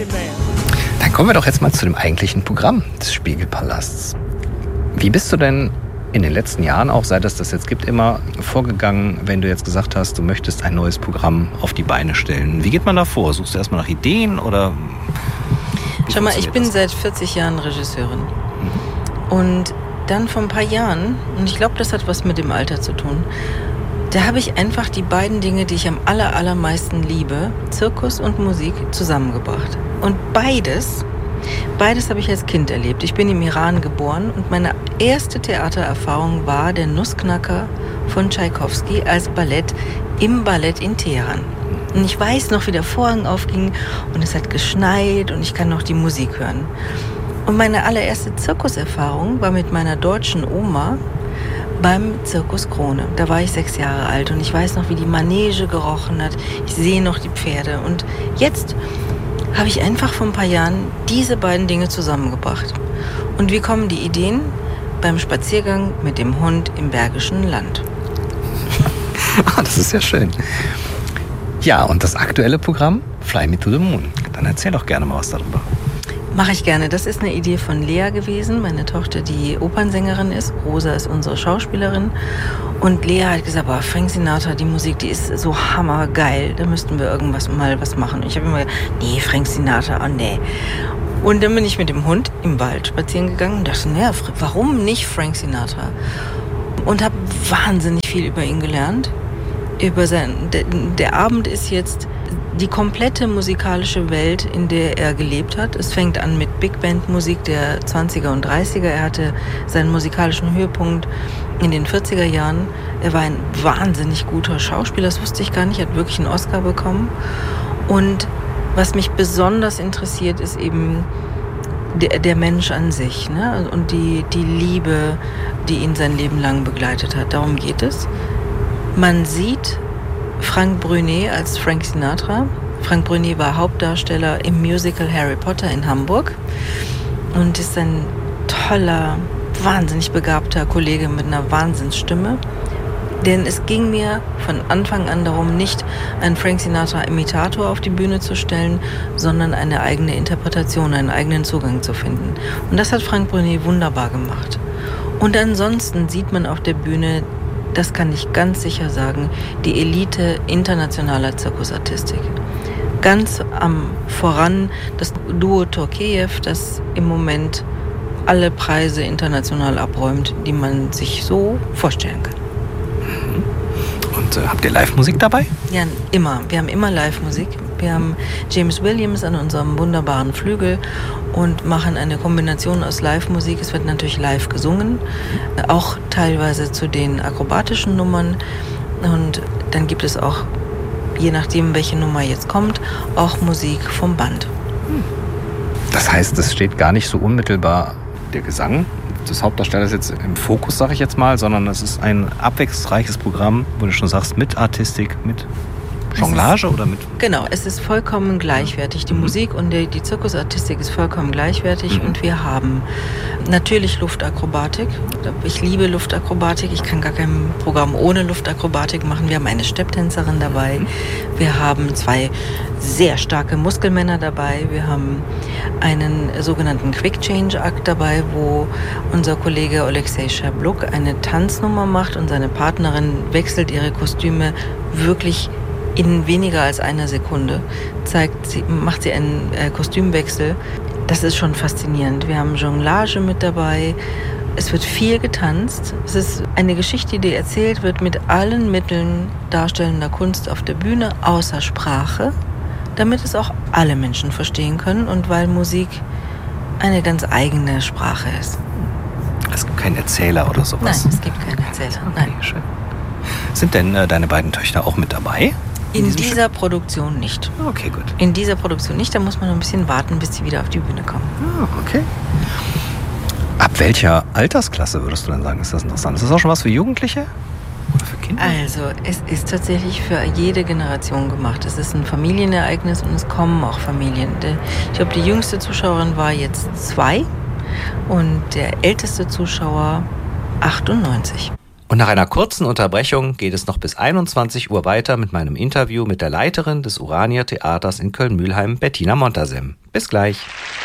Dann kommen wir doch jetzt mal zu dem eigentlichen Programm des Spiegelpalasts. Wie bist du denn in den letzten Jahren, auch seit es das jetzt gibt, immer vorgegangen, wenn du jetzt gesagt hast, du möchtest ein neues Programm auf die Beine stellen? Wie geht man da vor? Suchst du erstmal nach Ideen oder? Schau mal, ich bin seit 40 Jahren Regisseurin. Und dann vor ein paar Jahren, und ich glaube, das hat was mit dem Alter zu tun, da habe ich einfach die beiden Dinge, die ich am allermeisten liebe, Zirkus und Musik, zusammengebracht. Und beides habe ich als Kind erlebt. Ich bin im Iran geboren und meine erste Theatererfahrung war der Nussknacker von Tschaikowski als Ballett im Ballett in Teheran. Und ich weiß noch, wie der Vorhang aufging und es hat geschneit und ich kann noch die Musik hören. Und meine allererste Zirkuserfahrung war mit meiner deutschen Oma beim Zirkus Krone. Da war ich 6 Jahre alt und ich weiß noch, wie die Manege gerochen hat. Ich sehe noch die Pferde. Und jetzt habe ich einfach vor ein paar Jahren diese beiden Dinge zusammengebracht. Und wie kommen die Ideen? Beim Spaziergang mit dem Hund im Bergischen Land. Das ist ja schön. Ja, und das aktuelle Programm, Fly Me to the Moon. Dann erzähl doch gerne mal was darüber. Mache ich gerne. Das ist eine Idee von Lea gewesen, meine Tochter, die Opernsängerin ist. Rosa ist unsere Schauspielerin. Und Lea hat gesagt, boah, Frank Sinatra, die Musik, die ist so hammergeil. Da müssten wir mal was machen. Und ich habe immer gesagt, nee, Frank Sinatra, oh nee. Und dann bin ich mit dem Hund im Wald spazieren gegangen und dachte, naja, warum nicht Frank Sinatra? Und habe wahnsinnig viel über ihn gelernt. Der Abend ist jetzt die komplette musikalische Welt, in der er gelebt hat. Es fängt an mit Big Band Musik der 20er und 30er. Er hatte seinen musikalischen Höhepunkt in den 40er Jahren. Er war ein wahnsinnig guter Schauspieler, das wusste ich gar nicht. Er hat wirklich einen Oscar bekommen. Und was mich besonders interessiert, ist eben der Mensch an sich, ne? Und die Liebe, die ihn sein Leben lang begleitet hat. Darum geht es. Man sieht Frank Brunet als Frank Sinatra. Frank Brunet war Hauptdarsteller im Musical Harry Potter in Hamburg und ist ein toller, wahnsinnig begabter Kollege mit einer Wahnsinnsstimme. Denn es ging mir von Anfang an darum, nicht einen Frank Sinatra-Imitator auf die Bühne zu stellen, sondern eine eigene Interpretation, einen eigenen Zugang zu finden. Und das hat Frank Brunet wunderbar gemacht. Und ansonsten sieht man auf der Bühne, das kann ich ganz sicher sagen, die Elite internationaler Zirkusartistik. Ganz voran das Duo Turkejew, das im Moment alle Preise international abräumt, die man sich so vorstellen kann. Und habt ihr Live-Musik dabei? Ja, immer. Wir haben immer Live-Musik. Wir haben James Williams an unserem wunderbaren Flügel und machen eine Kombination aus Live-Musik. Es wird natürlich live gesungen, auch teilweise zu den akrobatischen Nummern. Und dann gibt es auch, je nachdem, welche Nummer jetzt kommt, auch Musik vom Band. Das heißt, es steht gar nicht so unmittelbar der Gesang des Hauptdarstellers jetzt im Fokus, sage ich jetzt mal, sondern es ist ein abwechslungsreiches Programm, wo du schon sagst, mit Artistik, mit Jonglage oder mit? Genau, es ist vollkommen gleichwertig. Die Musik und die Zirkusartistik ist vollkommen gleichwertig und wir haben natürlich Luftakrobatik. Ich liebe Luftakrobatik. Ich kann gar kein Programm ohne Luftakrobatik machen. Wir haben eine Stepptänzerin dabei. Wir haben 2 sehr starke Muskelmänner dabei. Wir haben einen sogenannten Quick Change Akt dabei, wo unser Kollege Alexei Schabluk eine Tanznummer macht und seine Partnerin wechselt ihre Kostüme wirklich in weniger als einer Sekunde. Macht sie einen Kostümwechsel. Das ist schon faszinierend. Wir haben Jonglage mit dabei. Es wird viel getanzt. Es ist eine Geschichte, die erzählt wird mit allen Mitteln darstellender Kunst auf der Bühne, außer Sprache, damit es auch alle Menschen verstehen können und weil Musik eine ganz eigene Sprache ist. Es gibt keinen Erzähler oder sowas? Nein, es gibt keinen Erzähler. Nein. Okay, schön. Sind denn deine beiden Töchter auch mit dabei? In dieser Produktion nicht. Okay, gut. In dieser Produktion nicht, da muss man noch ein bisschen warten, bis sie wieder auf die Bühne kommen. Okay. Ab welcher Altersklasse würdest du denn sagen, ist das interessant? Ist das auch schon was für Jugendliche oder für Kinder? Also, es ist tatsächlich für jede Generation gemacht. Es ist ein Familienereignis und es kommen auch Familien. Ich glaube, die jüngste Zuschauerin war jetzt 2 und der älteste Zuschauer 98. Und nach einer kurzen Unterbrechung geht es noch bis 21 Uhr weiter mit meinem Interview mit der Leiterin des Urania Theaters in Köln-Mülheim, Bettina Montasem. Bis gleich.